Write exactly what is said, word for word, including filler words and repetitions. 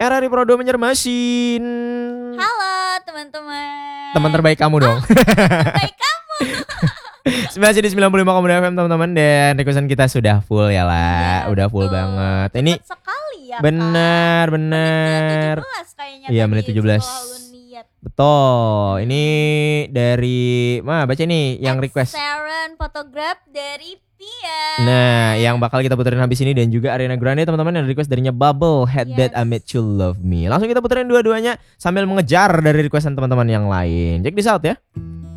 Tiara dari Prodo Banjarmasin. Halo teman-teman. Teman terbaik kamu dong. Oh, teman terbaik kamu. Masih di sembilan puluh lima koma dua F M teman-teman. Dan requestan kita sudah full ya lah. Ya, Udah full betul. banget. Cepet Ini sekali ya, benar, Kak. benar. Menit tujuh belas kayaknya. Iya, tadi menit tujuh belas. setelah lu niat. Betul. Ini dari Mah baca nih yang request. Sharon Photograph dari Pia. Nah, yang bakal kita puterin habis ini dan juga Ariana Grande teman-teman yang request darinya Bubble Had That I Yes. Made You Love Me. Langsung kita puterin dua-duanya sambil mengejar dari requestan teman-teman yang lain. Check this out ya.